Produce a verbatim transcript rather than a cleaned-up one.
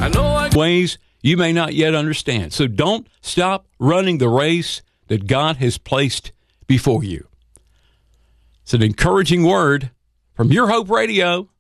I know I ways you may not yet understand. So don't stop running the race that God has placed before you. It's an encouraging word from Your Hope Radio.